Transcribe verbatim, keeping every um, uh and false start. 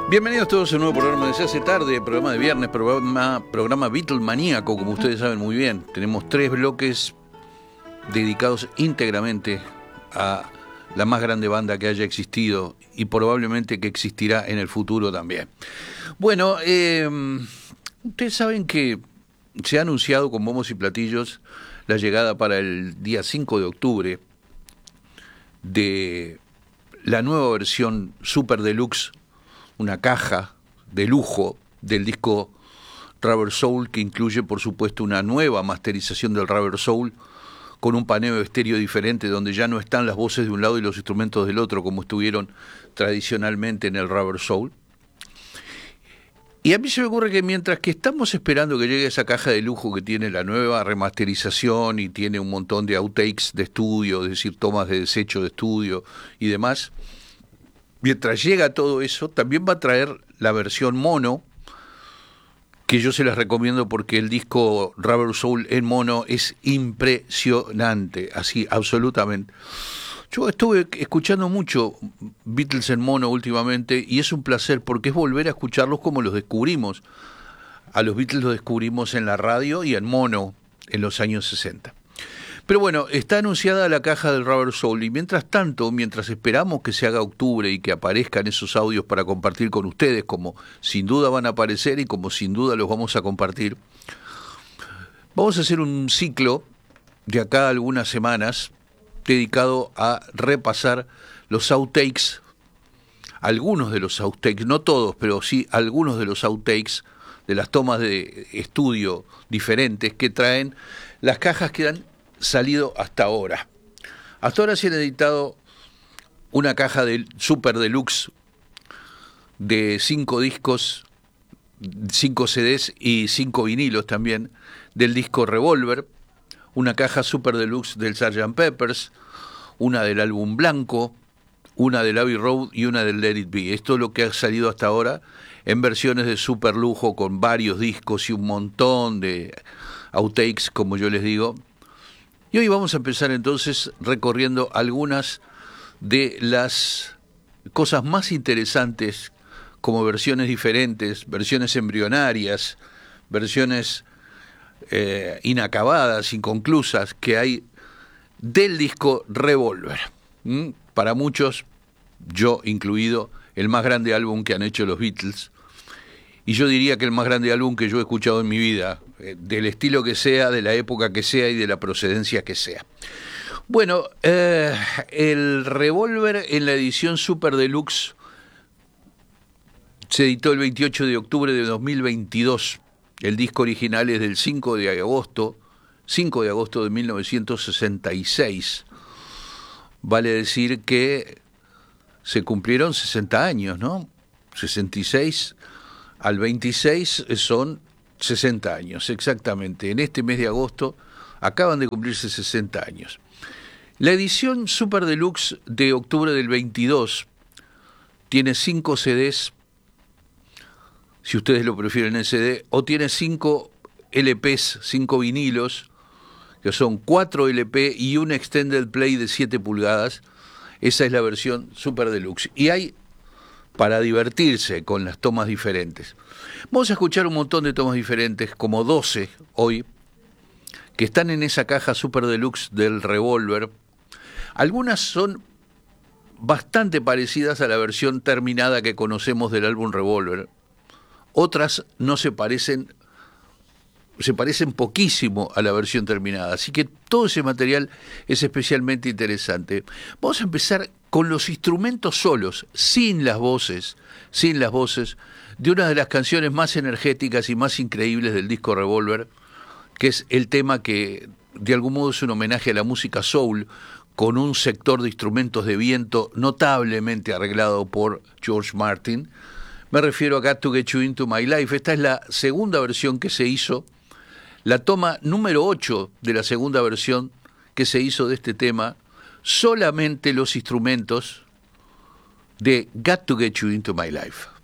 Bienvenidos todos a un nuevo programa de Se hace tarde, programa de viernes, programa, programa Beatlemaníaco, como ustedes saben muy bien. Tenemos tres bloques dedicados íntegramente a la más grande banda que haya existido y probablemente que existirá en el futuro también. Bueno, eh, ustedes saben que se ha anunciado con bombos y platillos la llegada para el día cinco de octubre de la nueva versión Super Deluxe, una caja de lujo del disco Rubber Soul, que incluye por supuesto una nueva masterización del Rubber Soul con un paneo estéreo diferente, donde ya no están las voces de un lado y los instrumentos del otro como estuvieron tradicionalmente en el Rubber Soul. Y a mí se me ocurre que mientras que estamos esperando que llegue esa caja de lujo que tiene la nueva remasterización y tiene un montón de outtakes de estudio, es decir, tomas de desecho de estudio y demás, mientras llega todo eso, también va a traer la versión mono, que yo se las recomiendo porque el disco Rubber Soul en mono es impresionante, así, absolutamente. Yo estuve escuchando mucho Beatles en mono últimamente y es un placer porque es volver a escucharlos como los descubrimos. A los Beatles los descubrimos en la radio y en mono en los años sesenta. Pero bueno, está anunciada la caja del Rubber Soul y mientras tanto, mientras esperamos que se haga octubre y que aparezcan esos audios para compartir con ustedes, como sin duda van a aparecer y como sin duda los vamos a compartir, vamos a hacer un ciclo de acá a algunas semanas dedicado a repasar los outtakes, algunos de los outtakes, no todos, pero sí algunos de los outtakes de las tomas de estudio diferentes que traen las cajas que han salido hasta ahora. Hasta ahora se han editado una caja de Super Deluxe de cinco discos, cinco C Ds y cinco vinilos también, del disco Revolver, una caja Super Deluxe del sergeant Pepper's, una del álbum blanco, una del Abbey Road y una del Let It Be. Esto es lo que ha salido hasta ahora en versiones de super lujo con varios discos y un montón de outtakes, como yo les digo. Y hoy vamos a empezar entonces recorriendo algunas de las cosas más interesantes, como versiones diferentes, versiones embrionarias, versiones eh, inacabadas, inconclusas, que hay del disco Revolver. ¿Mm? Para muchos, yo incluido, el más grande álbum que han hecho los Beatles. Y yo diría que el más grande álbum que yo he escuchado en mi vida, eh, del estilo que sea, de la época que sea y de la procedencia que sea. Bueno, eh, el Revolver en la edición Super Deluxe se editó el veintiocho de octubre de dos mil veintidós. El disco original es del cinco de agosto, cinco de agosto de mil novecientos sesenta y seis. Vale decir que se cumplieron sesenta años, ¿no? sesenta y seis al veintiséis son sesenta años, exactamente. En este mes de agosto acaban de cumplirse sesenta años. La edición Super Deluxe de octubre del veintidós tiene cinco C Ds, si ustedes lo prefieren en C D, o tiene cinco L Ps, cinco vinilos, que son cuatro L P y un extended play de siete pulgadas. Esa es la versión Super Deluxe. Y hay para divertirse con las tomas diferentes. Vamos a escuchar un montón de tomas diferentes, como doce hoy, que están en esa caja Super Deluxe del Revolver. Algunas son bastante parecidas a la versión terminada que conocemos del álbum Revolver. Otras no se parecen, se parecen poquísimo a la versión terminada. Así que todo ese material es especialmente interesante. Vamos a empezar con los instrumentos solos, sin las voces, sin las voces, de una de las canciones más energéticas y más increíbles del disco Revolver, que es el tema que de algún modo es un homenaje a la música soul, con un sector de instrumentos de viento notablemente arreglado por George Martin. Me refiero a Got to Get You Into My Life. Esta es la segunda versión que se hizo, la toma número ocho de la segunda versión que se hizo de este tema, solamente los instrumentos de Got to Get You Into My Life.